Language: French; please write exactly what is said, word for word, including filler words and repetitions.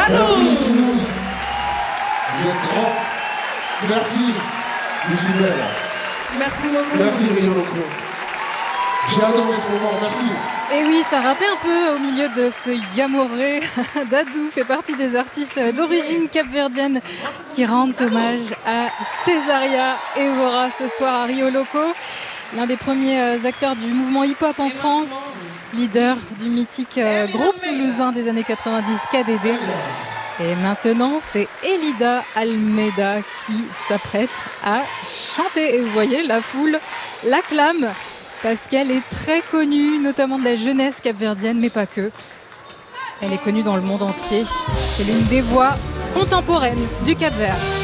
Merci Toulouse. Vous êtes grands. Merci Lucibel. Merci beaucoup. Merci Rio Loco. J'ai adoré ce moment, merci. Et oui, ça rappait un peu au milieu de ce Yamoré. Dadou fait partie des artistes d'origine capverdienne qui rendent hommage à Césaria Évora ce soir à Rio Loco. L'un des premiers acteurs du mouvement hip-hop en France, leader du mythique groupe toulousain des années quatre-vingt-dix K D D. Et maintenant, c'est Elida Almeida qui s'apprête à chanter. Et vous voyez, la foule l'acclame parce qu'elle est très connue, notamment de la jeunesse capverdienne, mais pas que. Elle est connue dans le monde entier. C'est l'une des voix contemporaines du Cap-Vert.